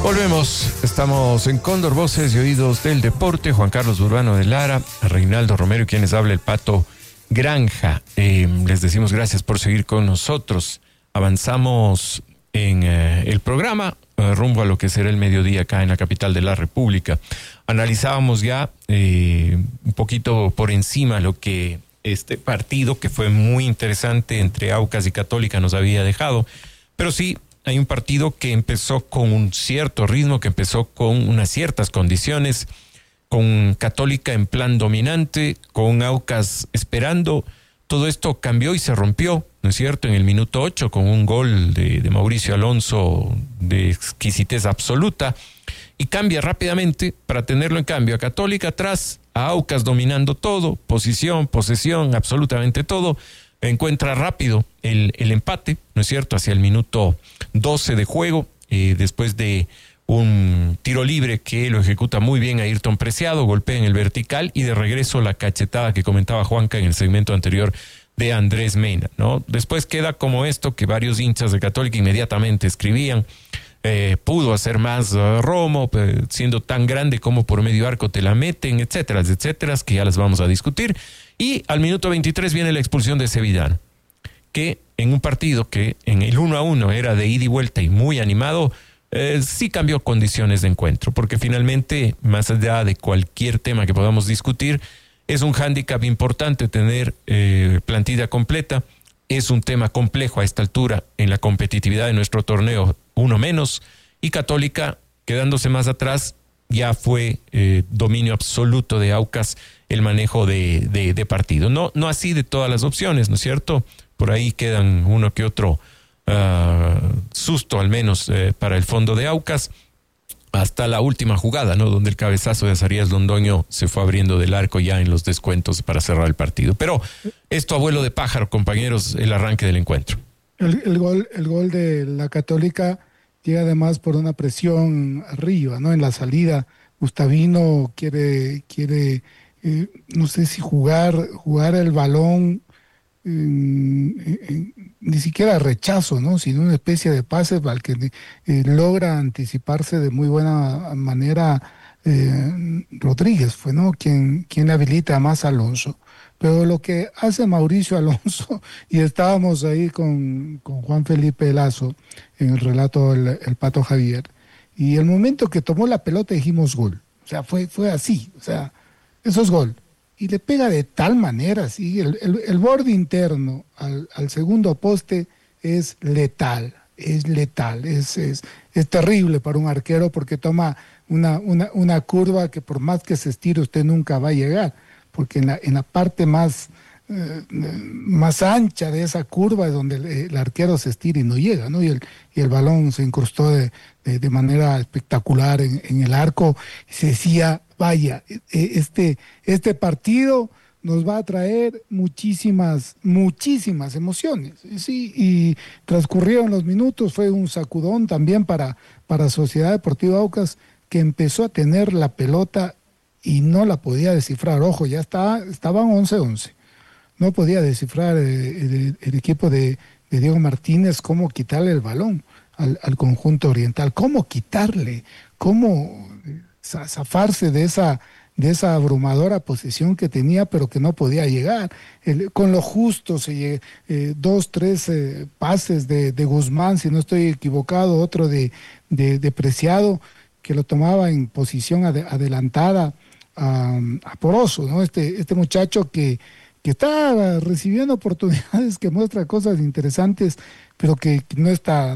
Volvemos, estamos en Cóndor, Voces y Oídos del Deporte. Juan Carlos Urbano de Lara, Reinaldo Romero y quienes habla el Pato Granja. Les decimos gracias por seguir con nosotros. Avanzamos en el programa rumbo a lo que será el mediodía acá en la capital de la República. Analizábamos ya un poquito por encima lo que este partido, que fue muy interesante entre Aucas y Católica, nos había dejado, pero sí hay un partido que empezó con un cierto ritmo, que empezó con unas ciertas condiciones, con Católica en plan dominante, con Aucas esperando. Todo esto cambió y se rompió, ¿no es cierto?, en el minuto 8 con un gol de Mauricio Alonso de exquisitez absoluta, y cambia rápidamente para tenerlo en cambio a Católica atrás, a Aucas dominando todo, posición, posesión, absolutamente todo. Encuentra rápido el empate, ¿no es cierto?, hacia el minuto 12 de juego, después de un tiro libre que lo ejecuta muy bien Ayrton Preciado, golpea en el vertical y de regreso la cachetada que comentaba Juanca en el segmento anterior de Andrés Mena, ¿no? Después queda como esto que varios hinchas de Católica inmediatamente escribían: pudo hacer más Romo, siendo tan grande como por medio arco te la meten, etcétera, etcétera, que ya las vamos a discutir. Y al minuto 23 viene la expulsión de Sevillano, que en un partido que en el 1-1 era de ida y vuelta y muy animado, sí cambió condiciones de encuentro, porque finalmente, más allá de cualquier tema que podamos discutir, es un hándicap importante tener plantilla completa. Es un tema complejo a esta altura en la competitividad de nuestro torneo, uno menos, y Católica, quedándose más atrás, ya fue dominio absoluto de Aucas el manejo de partido. No así de todas las opciones, ¿no es cierto? Por ahí quedan uno que otro susto, al menos para el fondo de Aucas, hasta la última jugada, ¿no?, donde el cabezazo de Azarías Londoño se fue abriendo del arco ya en los descuentos para cerrar el partido. Pero esto a vuelo de pájaro, compañeros, el arranque del encuentro. El gol de la Católica llega además por una presión arriba, ¿no? En la salida, Gustavino quiere no sé si jugar el balón, ni siquiera rechazo, ¿no?, sino una especie de pase al que logra anticiparse de muy buena manera Rodríguez, fue, ¿no?, quien le habilita más a Alonso. Pero lo que hace Mauricio Alonso, y estábamos ahí con Juan Felipe Lazo en el relato el Pato Javier, y el momento que tomó la pelota dijimos gol. O sea, fue así, o sea, eso es gol. Y le pega de tal manera, ¿sí? El borde interno al segundo poste es letal, es terrible para un arquero, porque toma una curva que por más que se estire usted nunca va a llegar, porque en la parte más ancha de esa curva es donde el arquero se estira y no llega, ¿no? Y el balón se incrustó de manera espectacular en el arco, y se decía, vaya, este partido nos va a traer muchísimas emociones, ¿sí? Y transcurrieron los minutos, fue un sacudón también para Sociedad Deportiva Aucas, que empezó a tener la pelota y no la podía descifrar. Ojo, ya estaban 11-11. No podía descifrar el equipo de Diego Martínez cómo quitarle el balón al conjunto oriental, cómo quitarle, cómo zafarse de esa abrumadora posesión que tenía, pero que no podía llegar. Con lo justo, 2, 3 pases de Guzmán, si no estoy equivocado, otro de Preciado, que lo tomaba en posición adelantada a Poroso, ¿no? Este muchacho que está recibiendo oportunidades, que muestra cosas interesantes, pero que no está,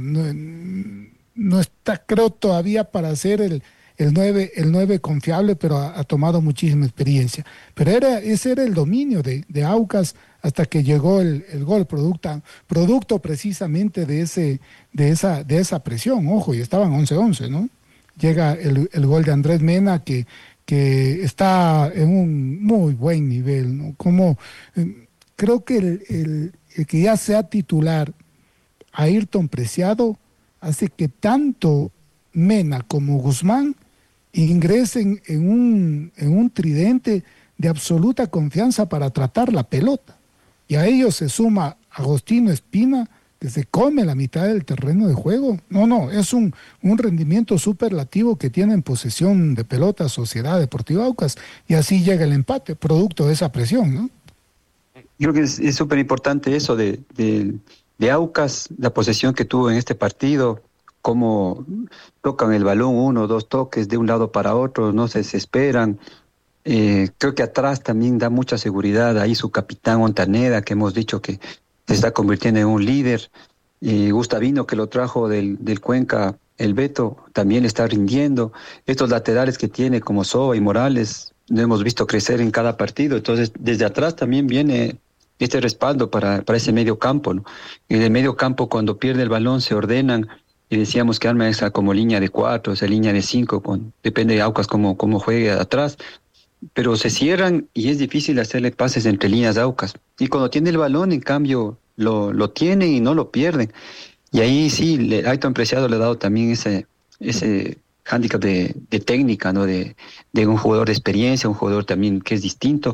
creo, todavía para ser el 9 confiable, pero ha tomado muchísima experiencia. Pero ese era el dominio de Aucas hasta que llegó el gol, producto precisamente de esa presión. Ojo, y estaban 11-11, ¿no? Llega el gol de Andrés Mena, que está en un muy buen nivel, ¿no? Como creo que el que ya sea titular Ayrton Preciado hace que tanto Mena como Guzmán ingresen en un tridente de absoluta confianza para tratar la pelota. Y a ellos se suma Agostino Espina, que se come la mitad del terreno de juego. No, es un rendimiento superlativo que tiene en posesión de pelota Sociedad Deportiva Aucas, y así llega el empate, producto de esa presión, ¿no? Creo que es súper importante eso de Aucas, la posesión que tuvo en este partido, cómo tocan el balón, 1 o 2 toques de un lado para otro, no se desesperan. Creo que atrás también da mucha seguridad ahí su capitán Ontaneda, que hemos dicho que se está convirtiendo en un líder. Gustavino, que lo trajo del Cuenca, el Beto, también está rindiendo. Estos laterales que tiene como Soba y Morales, lo hemos visto crecer en cada partido. Entonces, desde atrás también viene este respaldo para ese medio campo, ¿no? En el medio campo, cuando pierde el balón, se ordenan, y decíamos que arma esa como línea de 4, esa línea de 5, depende de Aucas cómo juegue atrás, pero se cierran y es difícil hacerle pases entre líneas de Aucas. Y cuando tiene el balón, en cambio, lo tienen y no lo pierden. Y ahí sí, Ayton Preciado le ha dado también ese hándicap de técnica, ¿no? De un jugador de experiencia, un jugador también que es distinto.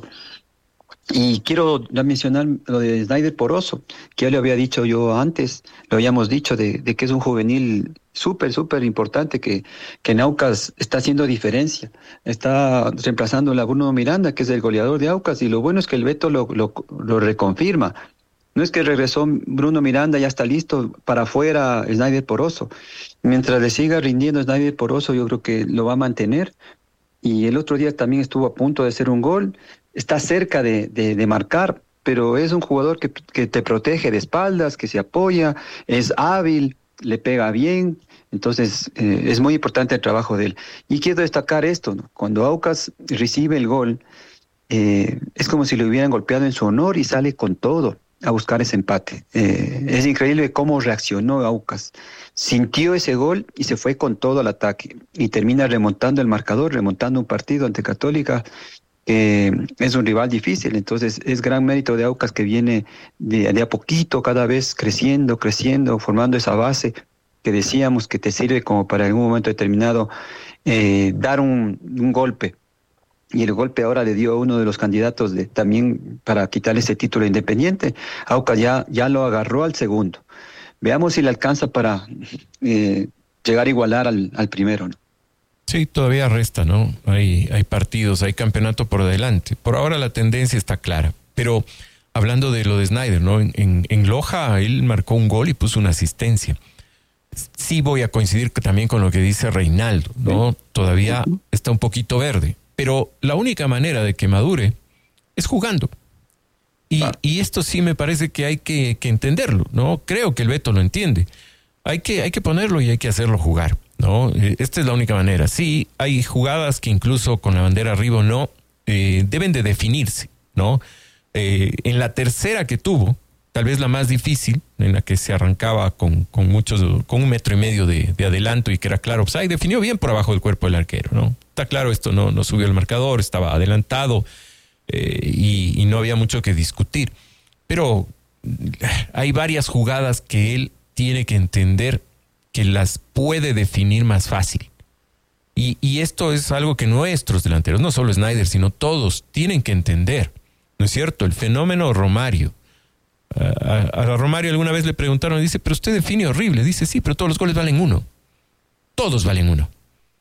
Y quiero ya mencionar lo de Snyder Poroso, que ya le había dicho yo antes, lo habíamos dicho, de que es un juvenil súper importante, que en Aucas está haciendo diferencia, está reemplazando a Bruno Miranda, que es el goleador de Aucas, y lo bueno es que el Beto lo reconfirma. No es que regresó Bruno Miranda, ya está listo para afuera Snyder Poroso. Mientras le siga rindiendo Snyder Poroso, yo creo que lo va a mantener. Y el otro día también estuvo a punto de hacer un gol, está cerca de marcar, pero es un jugador que te protege de espaldas, que se apoya, es hábil, le pega bien, entonces es muy importante el trabajo de él. Y quiero destacar esto, ¿no? Cuando Aucas recibe el gol, es como si le hubieran golpeado en su honor y sale con todo a buscar ese empate. Es increíble cómo reaccionó Aucas. Sintió ese gol y se fue con todo al ataque. Y termina remontando el marcador, remontando un partido ante Católica, que es un rival difícil. Entonces es gran mérito de Aucas, que viene de a poquito, cada vez creciendo, formando esa base que decíamos que te sirve como para en un momento determinado dar un golpe. Y el golpe ahora le dio a uno de los candidatos también para quitarle ese título Independiente. Aucas ya lo agarró al segundo. Veamos si le alcanza para llegar a igualar al primero, ¿no? Sí, todavía resta, ¿no? Hay partidos, hay campeonato por delante. Por ahora la tendencia está clara. Pero hablando de lo de Snyder, ¿no? En Loja él marcó un gol y puso una asistencia. Sí voy a coincidir también con lo que dice Reinaldo, ¿no? Todavía está un poquito verde. Pero la única manera de que madure es jugando. Y esto sí me parece que hay que entenderlo, ¿no? Creo que el Beto lo entiende. Hay que ponerlo y hay que hacerlo jugar, ¿no? Esta es la única manera. Sí, hay jugadas que incluso con la bandera arriba o no, deben de definirse, ¿no? En la tercera que tuvo, tal vez la más difícil, en la que se arrancaba con 1,5 metros de adelanto y que era claro, pues ahí definió bien por abajo del cuerpo del arquero, ¿no? Está claro, esto no subió el marcador, estaba adelantado y no había mucho que discutir. Pero hay varias jugadas que él tiene que entender que las puede definir más fácil. Y esto es algo que nuestros delanteros, no solo Snyder, sino todos, tienen que entender, ¿no es cierto? El fenómeno Romario. A Romario alguna vez le preguntaron, dice, pero usted define horrible. Dice, sí, pero todos los goles valen 1. Todos valen 1.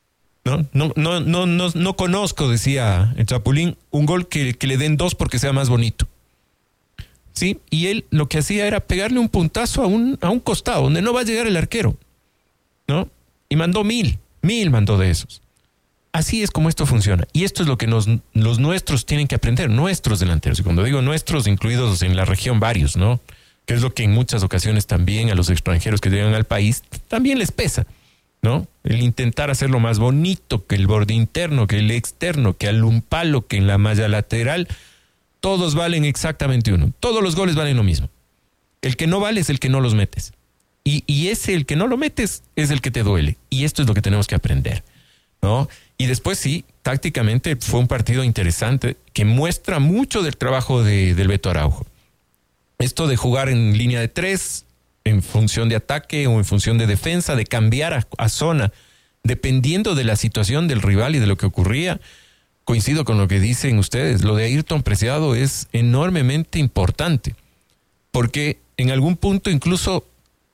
No conozco, decía el Chapulín, un gol que le den 2 porque sea más bonito. ¿Sí? Y él lo que hacía era pegarle un puntazo a un costado donde no va a llegar el arquero, ¿no? Y mandó 1000 mandó de esos. Así es como esto funciona. Y esto es lo que los nuestros tienen que aprender, nuestros delanteros. Y cuando digo nuestros, incluidos en la región varios, ¿no? Que es lo que en muchas ocasiones también a los extranjeros que llegan al país también les pesa, ¿no? El intentar hacerlo más bonito, que el borde interno, que el externo, que al un palo, que en la malla lateral, todos valen exactamente 1. Todos los goles valen lo mismo. El que no vale es el que no los metes. Y ese, el que no lo metes, es el que te duele. Y esto es lo que tenemos que aprender, ¿no? Y después sí, tácticamente fue un partido interesante que muestra mucho del trabajo del Beto Araujo. Esto de jugar en línea de 3, en función de ataque o en función de defensa, de cambiar a zona, dependiendo de la situación del rival y de lo que ocurría. Coincido con lo que dicen ustedes, lo de Ayrton Preciado es enormemente importante, porque en algún punto incluso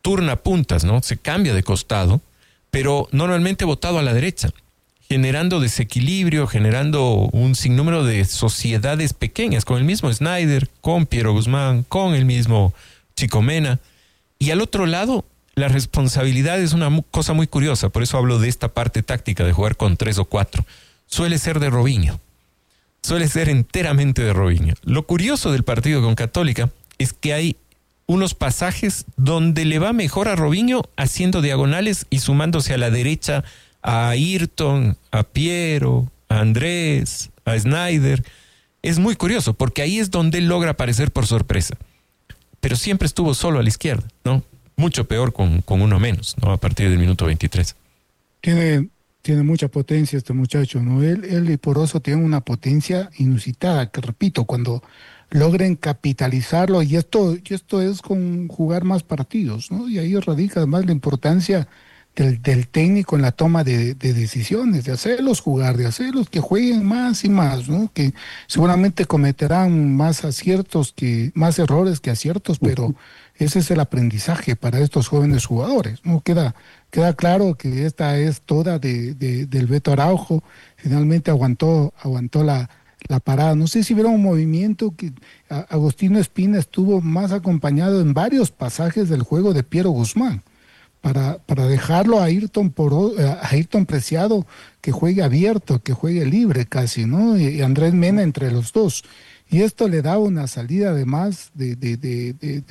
turna puntas, ¿no? Se cambia de costado, pero normalmente botado a la derecha, generando desequilibrio, generando un sinnúmero de sociedades pequeñas, con el mismo Snyder, con Piero Guzmán, con el mismo Chico Mena. Y al otro lado, la responsabilidad es una cosa muy curiosa, por eso hablo de esta parte táctica de jugar con 3 o 4. Suele ser de Robinho, suele ser enteramente de Robinho. Lo curioso del partido con Católica es que hay unos pasajes donde le va mejor a Robinho haciendo diagonales y sumándose a la derecha a Ayrton, a Piero, a Andrés, a Snyder. Es muy curioso porque ahí es donde él logra aparecer por sorpresa. Pero siempre estuvo solo a la izquierda, ¿no? Mucho peor con uno menos, ¿no? A partir del minuto 23. Tiene mucha potencia este muchacho, ¿no? Él y Poroso tienen una potencia inusitada, que repito, cuando logren capitalizarlo, y esto es con jugar más partidos, ¿no? Y ahí radica además la importancia del técnico en la toma de decisiones, de hacerlos jugar, de hacerlos que jueguen más y más, ¿no? Que seguramente cometerán más errores que aciertos, pero ese es el aprendizaje para estos jóvenes jugadores, ¿no? Queda claro que esta es toda del Beto Araujo. Finalmente aguantó la parada. No sé si vieron un movimiento que Agostino Espina estuvo más acompañado en varios pasajes del juego de Piero Guzmán, para dejarlo a Ayrton Preciado que juegue abierto, que juegue libre casi, ¿no? Y Andrés Mena entre los dos. Y esto le da una salida además de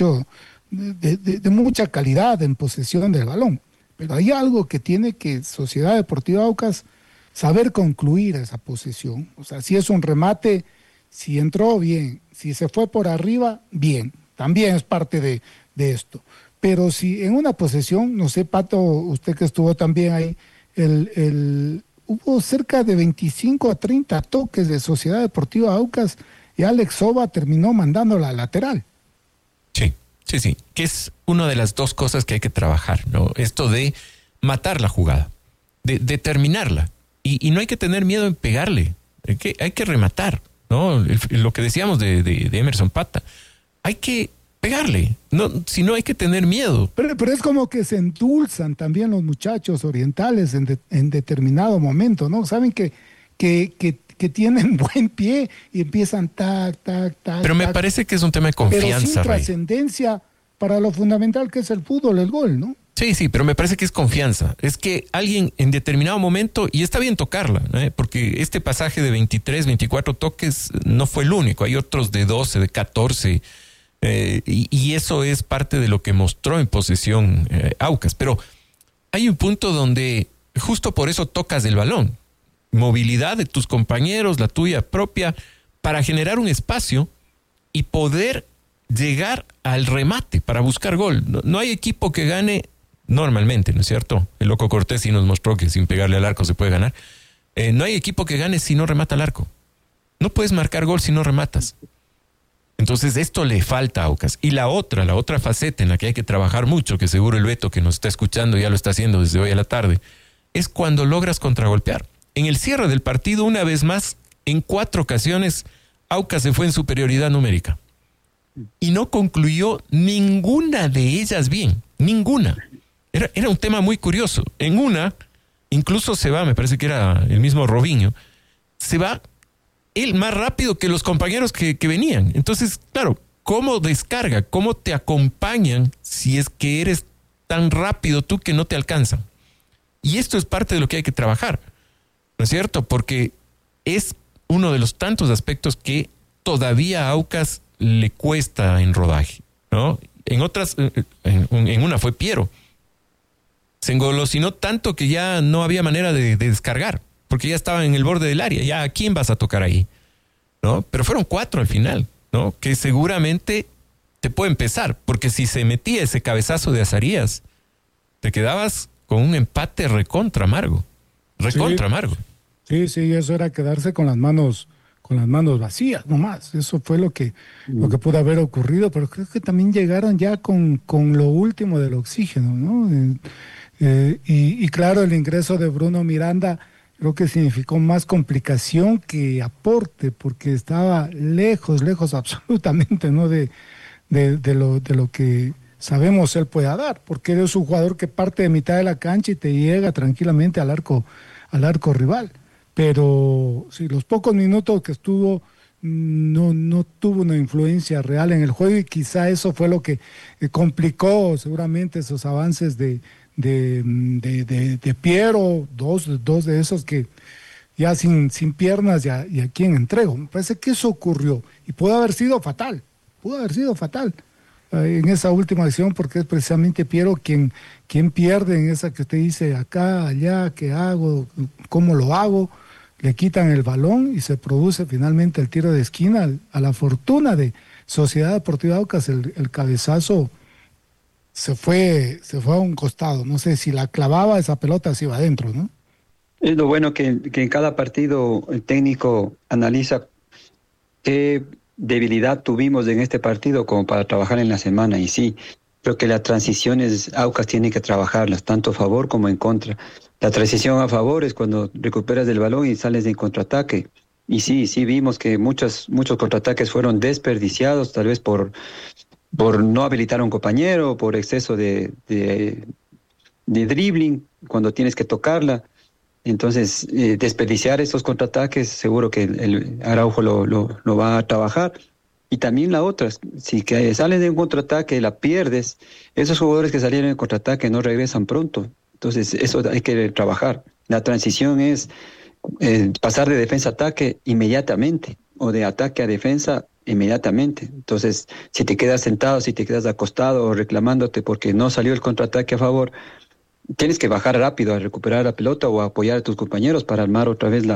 mucha calidad en posesión del balón. Pero hay algo que tiene que Sociedad Deportiva Aucas saber concluir esa posesión. O sea, si es un remate, si entró, bien. Si se fue por arriba, bien. También es parte de esto. Pero si en una posesión, no sé, Pato, usted que estuvo también ahí, hubo cerca de 25 a 30 toques de Sociedad Deportiva Aucas y Alex Soba terminó mandándola a lateral. Sí, que es una de las dos cosas que hay que trabajar, ¿no? Esto de matar la jugada, de terminarla. Y no hay que tener miedo en pegarle, hay que rematar, ¿no? Lo que decíamos de Emerson Pata, hay que pegarle, si no hay que tener miedo. Pero es como que se endulzan también los muchachos orientales en determinado momento, ¿no? Saben que tienen buen pie y empiezan tac. Pero me parece que es un tema de confianza, pero sin trascendencia para lo fundamental que es el fútbol, el gol, ¿no? Sí, pero me parece que es confianza. Es que alguien en determinado momento, y está bien tocarla, ¿no? Porque este pasaje de 23, 24 toques no fue el único. Hay otros de 12, de 14. Y eso es parte de lo que mostró en posesión Aucas. Pero hay un punto donde justo por eso tocas el balón. Movilidad de tus compañeros, la tuya propia, para generar un espacio y poder llegar al remate para buscar gol. No hay equipo que gane normalmente, ¿no es cierto? El Loco Cortés sí nos mostró que sin pegarle al arco se puede ganar. No hay equipo que gane si no remata al arco. No puedes marcar gol si no rematas. Entonces esto le falta a Aucas. Y la otra faceta en la que hay que trabajar mucho, que seguro el Beto que nos está escuchando ya lo está haciendo desde hoy a la tarde, es cuando logras contragolpear. En el cierre del partido, una vez más, en 4 ocasiones, Aucas se fue en superioridad numérica. Y no concluyó ninguna de ellas bien, ninguna. Era un tema muy curioso. En una, incluso se va, me parece que era el mismo Robinho, se va él más rápido que los compañeros que venían. Entonces, claro, ¿cómo descarga? ¿Cómo te acompañan si es que eres tan rápido tú que no te alcanzan? Y esto es parte de lo que hay que trabajar, ¿no es cierto? Porque es uno de los tantos aspectos que todavía a Aucas le cuesta en rodaje, ¿no? En otras, en una fue Piero. Se engolosinó tanto que ya no había manera de descargar, porque ya estaba en el borde del área. Ya, ¿a quién vas a tocar ahí? ¿No? Pero fueron 4 al final, ¿no? Que seguramente te puede empezar, porque si se metía ese cabezazo de Azarías, te quedabas con un empate recontra amargo. Amargo. Sí, eso era quedarse con las manos vacías, nomás. Eso fue lo que pudo haber ocurrido, pero creo que también llegaron ya con lo último del oxígeno, ¿no? Y claro, el ingreso de Bruno Miranda creo que significó más complicación que aporte, porque estaba lejos absolutamente, ¿no? de lo que sabemos él pueda dar, porque él es un jugador que parte de mitad de la cancha y te llega tranquilamente al arco rival. Pero si los pocos minutos que estuvo no tuvo una influencia real en el juego, y quizá eso fue lo que complicó seguramente esos avances de Piero, dos de esos que ya sin piernas y a quién entrego. Me parece que eso ocurrió y pudo haber sido fatal en esa última acción, porque es precisamente Piero quien pierde en esa que usted dice acá, allá, qué hago, cómo lo hago. Le quitan el balón y se produce finalmente el tiro de esquina. A la fortuna de Sociedad Deportiva Aucas, el cabezazo se fue a un costado. No sé si la clavaba, esa pelota se iba adentro, ¿no? Es lo bueno que en cada partido el técnico analiza qué debilidad tuvimos en este partido como para trabajar en la semana. Y sí, creo que las transiciones Aucas tiene que trabajarlas, tanto a favor como en contra. La transición a favor es cuando recuperas el balón y sales en contraataque. Y sí vimos que muchos contraataques fueron desperdiciados, tal vez por no habilitar a un compañero, por exceso de dribbling, cuando tienes que tocarla. Entonces, desperdiciar estos contraataques, seguro que el Araujo lo va a trabajar. Y también la otra, si que sales de un contraataque, la pierdes, esos jugadores que salieron en contraataque no regresan pronto. Entonces, eso hay que trabajar. La transición es pasar de defensa a ataque inmediatamente, o de ataque a defensa inmediatamente. Entonces, si te quedas sentado, si te quedas acostado o reclamándote porque no salió el contraataque a favor, tienes que bajar rápido a recuperar la pelota o a apoyar a tus compañeros para armar otra vez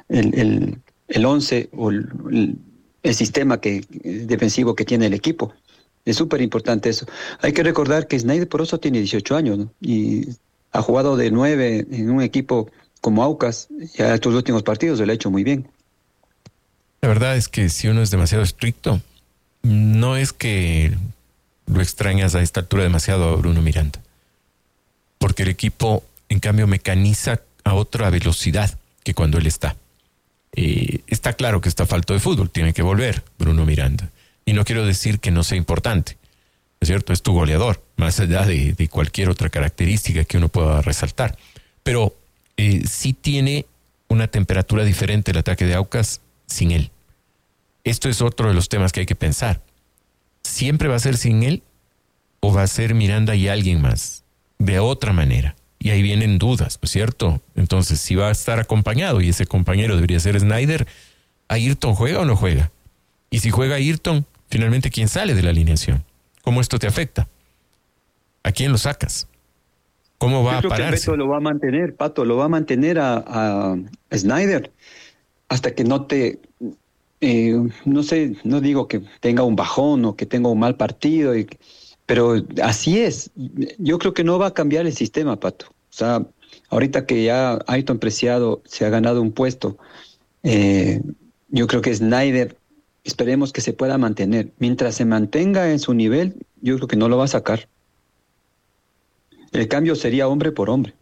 el 11 o el sistema defensivo que tiene el equipo. Es súper importante eso. Hay que recordar que Snyder Poroso tiene 18 años, ¿no? Y ha jugado de 9 en un equipo como Aucas, ya estos últimos partidos lo ha hecho muy bien. La verdad es que si uno es demasiado estricto, no es que lo extrañas a esta altura demasiado a Bruno Miranda, porque el equipo en cambio mecaniza a otra velocidad que cuando él está. Está claro que está falto de fútbol, tiene que volver Bruno Miranda. Y no quiero decir que no sea importante, ¿es cierto? Es tu goleador, más allá de cualquier otra característica que uno pueda resaltar. Pero sí tiene una temperatura diferente el ataque de Aucas sin él. Esto es otro de los temas que hay que pensar. ¿Siempre va a ser sin él o va a ser Miranda y alguien más? De otra manera. Y ahí vienen dudas, ¿no es cierto? Entonces, si va a estar acompañado y ese compañero debería ser Snyder, ¿Ayrton juega o no juega? Y si juega Ayrton, finalmente, ¿quién sale de la alineación? ¿Cómo esto te afecta? ¿A quién lo sacas? ¿Cómo va a pararse? Yo creo que Beto lo va a mantener, Pato, lo va a mantener a Snyder hasta que no te... no sé, no digo que tenga un bajón o que tenga un mal partido, pero así es. Yo creo que no va a cambiar el sistema, Pato. O sea, ahorita que ya Ayrton Preciado se ha ganado un puesto, yo creo que Snyder, esperemos que se pueda mantener. Mientras se mantenga en su nivel, yo creo que no lo va a sacar. El cambio sería hombre por hombre.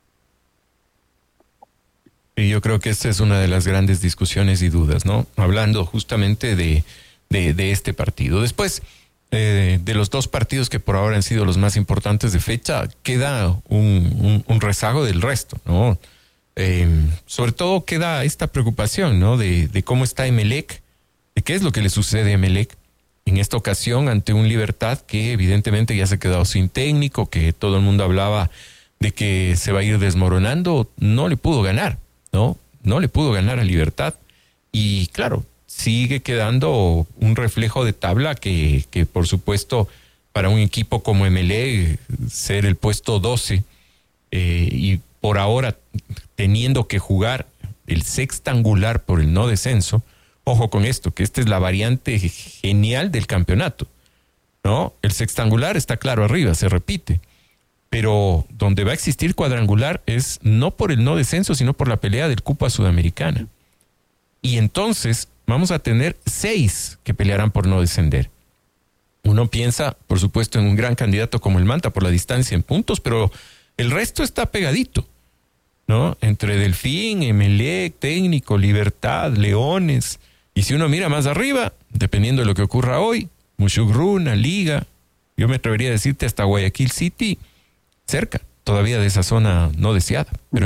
Y yo creo que esta es una de las grandes discusiones y dudas, ¿no? Hablando justamente de este partido. Después de los dos partidos que por ahora han sido los más importantes de fecha, queda un rezago del resto, ¿no? Sobre todo queda esta preocupación, ¿no? De cómo está Emelec, de qué es lo que le sucede a Emelec en esta ocasión ante un Libertad que evidentemente ya se ha quedado sin técnico, que todo el mundo hablaba de que se va a ir desmoronando. No le pudo ganar, ¿no? No le pudo ganar a Libertad. Y claro, sigue quedando un reflejo de tabla que por supuesto, para un equipo como Emelec, ser el puesto 12 y por ahora teniendo que jugar el sextangular por el no descenso. Ojo con esto, que esta es la variante genial del campeonato, ¿no? El sextangular está claro arriba, se repite. Pero donde va a existir cuadrangular es no por el no descenso, sino por la pelea del cupo a Sudamericana. Y entonces vamos a tener 6 que pelearán por no descender. Uno piensa, por supuesto, en un gran candidato como el Manta por la distancia en puntos, pero el resto está pegadito, ¿no? Entre Delfín, Emelec, Técnico, Libertad, Leones. Y si uno mira más arriba, dependiendo de lo que ocurra hoy, Mushughruna, Liga, Yo me atrevería a decirte hasta Guayaquil City, cerca todavía de esa zona no deseada. Pero